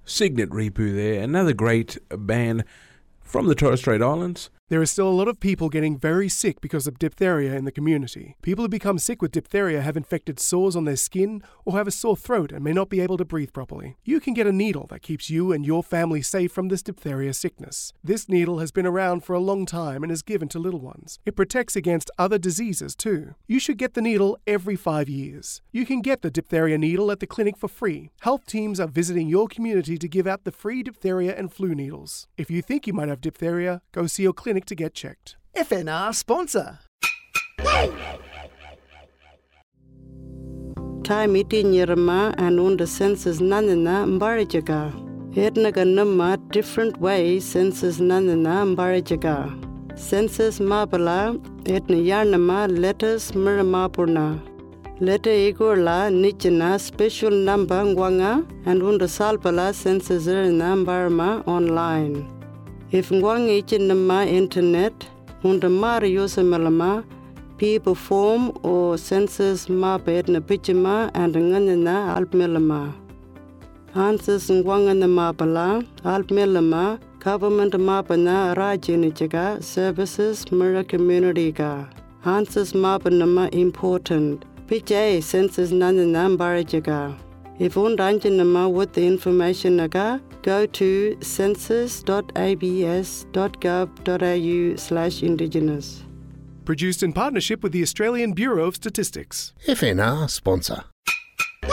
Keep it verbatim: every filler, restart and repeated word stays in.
Signet Ripu there, another great band from the Torres Strait Islands. There is still a lot of people getting very sick because of diphtheria in the community. People who become sick with diphtheria have infected sores on their skin or have a sore throat and may not be able to breathe properly. You can get a needle that keeps you and your family safe from this diphtheria sickness. This needle has been around for a long time and is given to little ones. It protects against other diseases too. You should get the needle every five years. You can get the diphtheria needle at the clinic for free. Health teams are visiting your community to give out the free diphtheria and flu needles. If you think you might have diphtheria, go see your clinic to get checked. F N R sponsor. Time iti nyirama and under senses nanana mbarijaga. Ednaga nama different ways senses nanana mbarijaga. Senses mabala etna yarnama letters miramapurna. Letter igorla nichina special number ngwanga and under salpala senses erna mbarama online. If ngwang ichinama internet, under Mario Samalama, people form or census mapet na pichima and nganana alpmelama. Answers ngwangana mapala, alpmelama, government mapana rajinijaga, services mira community ga. Answers mapanama important. Picha census nanana barajaga. If undanjanama with the information naga, go to census dot a b s dot gov dot a u slash indigenous. Produced in partnership with the Australian Bureau of Statistics. F N R sponsor.